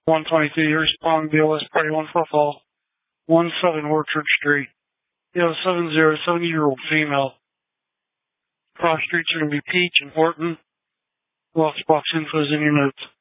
122 East Palm BLS Party 1 for Fall, 17 Orchard Street. You have a 70-year-old female. Cross streets are going to be Peach and Horton. Box info is in your notes.